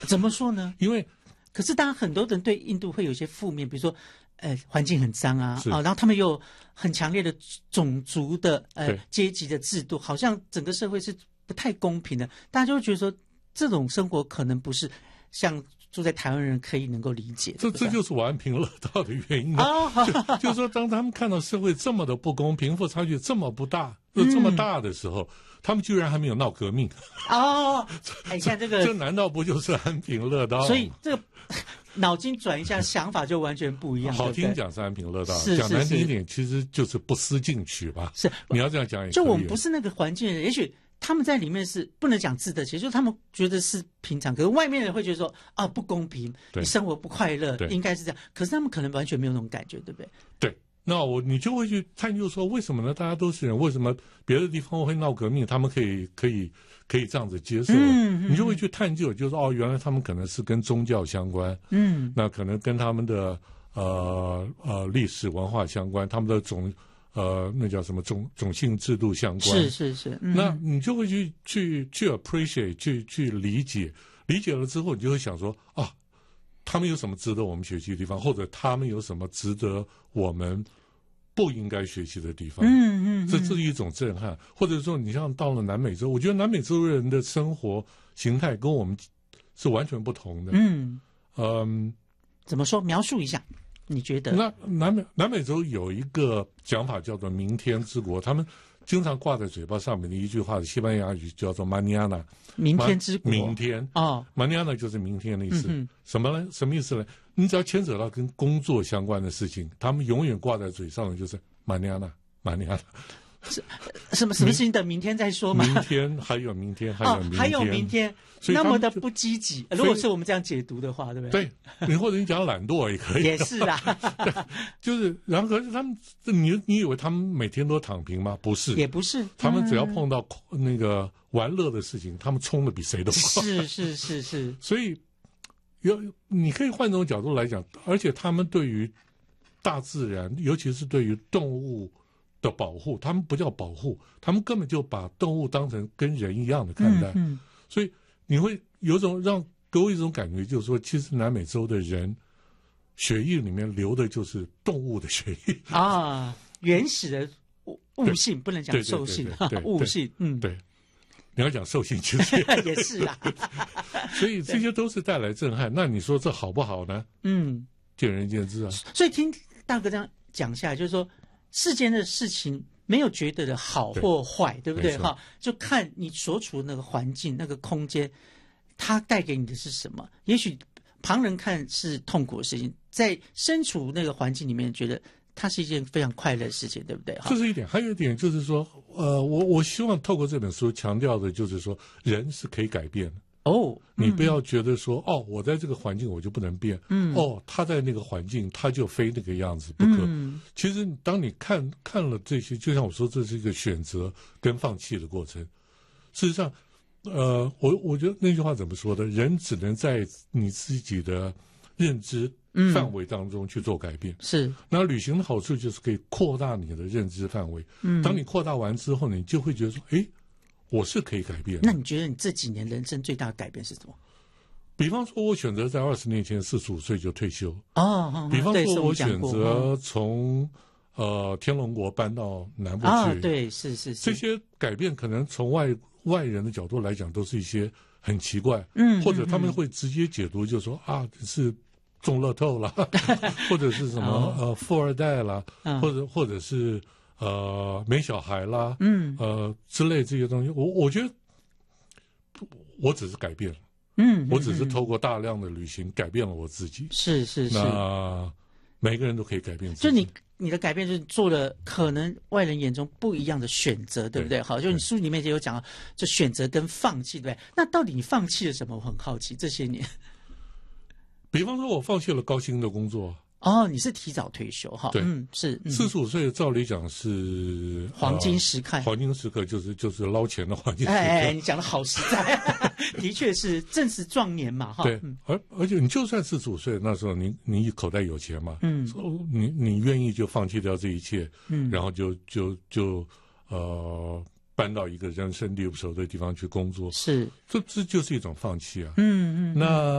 怎么说呢？ 因为可是当然很多人对印度会有一些负面，比如说环境很脏啊， 然后他们又有很强烈的种族的对阶级的制度，好像整个社会是不太公平的，大家就会觉得说这种生活可能不是像住在台湾人可以能够理解的。 这就是我安贫乐道的原因就是说当他们看到社会这么的不公，贫富差距这么不大，这么大的时候，他们居然还没有闹革命。 你看这个， 这难道不就是安贫乐道？ 所以这个脑筋转一下，想法就完全不一样。 好听讲是安贫乐道， 是讲难听一点，其实就是不思进取吧。 是， 你要这样讲也可以。 就我们不是那个环境的人，也许他们在里面是不能讲自得其乐，就是他们觉得是平常，可是外面人会觉得说不公平，你生活不快乐，应该是这样。可是他们可能完全没有那种感觉，对不对？ 对。那你就会去探究说，为什么呢？大家都是人，为什么别的地方会闹革命，他们可以这样子接受？你就会去探究，就是原来他们可能是跟宗教相关，那可能跟他们的历史文化相关，他们的那叫什么种姓制度相关， 是， 那你就会去 appreciate， 去理解了之后，你就会想说他们有什么值得我们学习的地方，或者他们有什么值得我们不应该学习的地方？这是一种震撼。或者说，你像到了南美洲，我觉得南美洲人的生活形态跟我们是完全不同的。 怎么说？描述一下，你觉得？ 那南美洲有一个讲法叫做“明天之国”，他们经常挂在嘴巴上面的一句话，西班牙语叫做 “mañana”， 明天之国。 明天，mañana 就是明天的意思。什么呢？什么意思呢？你只要牵扯到跟工作相关的事情，他们永远挂在嘴上的就是 mañana。 什么事情等明天再说吗？ 明天还有明天， 还有明天，那么的不积极。如果是我们这样解读的话，对不对？ 对，你或者你讲懒惰也可以。 也是啦。 就是，然后可是他们，你以为他们每天都躺平吗？不是， 也不是。 他们只要碰到那个玩乐的事情，他们冲的比谁都快。 是。 所以你可以换种角度来讲，而且他们对于大自然，尤其是对于动物的保护，他们不叫保护，他们根本就把动物当成跟人一样的看待。所以你会有种给我一种感觉，就是说，其实南美洲的人血液里面流的就是动物的血液原始的物性，不能讲兽性，物性。 对，你要讲兽性，其实也是啦。 所以这些都是带来震撼。那你说这好不好呢？见仁见智啊。 所以听大哥这样讲下来，就是说世间的事情没有觉得的好或坏， 对不对？就看你所处的那个环境、那个空间，它带给你的是什么。也许旁人看是痛苦的事情，在身处那个环境里面，觉得它是一件非常快乐的事情，对不对？ 这是一点。还有一点就是说，我希望透过这本书强调的就是说，人是可以改变的。你不要觉得说我在这个环境我就不能变，他在那个环境他就非那个样子不可。其实当你看了这些，就像我说，这是一个选择跟放弃的过程。事实上，我觉得那句话怎么说的？人只能在你自己的认知范围当中去做改变。 是。 那旅行的好处就是可以扩大你的认知范围。当你扩大完之后呢，你就会觉得说，我是可以改变的。 那你觉得你这几年人生最大的改变是什么？ 比方说，我选择在20年前45岁就退休。 比方说，我选择从天龙国搬到南部去。 对，是。 这些改变可能从外人的角度来讲，都是一些很奇怪，或者他们会直接解读，就是说是中乐透啦，或者是什么富二代啦，或者是没小孩啦，之类这些东西，我觉得我只是改变了，我只是透过大量的旅行改变了我自己。 是。 那每个人都可以改变自己。 就你的改变就是做了可能外人眼中不一样的选择，对不对？好，就你书里面也有讲，就选择跟放弃，对不对？那到底你放弃了什么？我很好奇这些年。 比方说，我放弃了高薪的工作。 你是提早退休哈？ 对， 是 45岁，照理讲是黄金时刻。 黄金时刻就是捞钱的黄金时刻。 你讲的好实在，的确是正值壮年嘛哈。 对，而且你就算45岁，那时候你口袋有钱嘛，你愿意就放弃掉这一切，然后就搬到一个人生地不熟的地方去工作， 是， 这就是一种放弃啊。 嗯嗯， 那